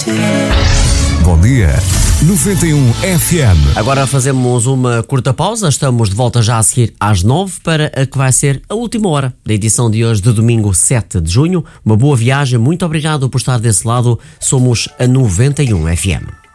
Bom dia, 91 FM. Agora fazemos uma curta pausa, estamos de volta já a seguir às 9 para a que vai ser a última hora da edição de hoje de domingo 7 de junho. Uma boa viagem, muito obrigado por estar desse lado, somos a 91 FM.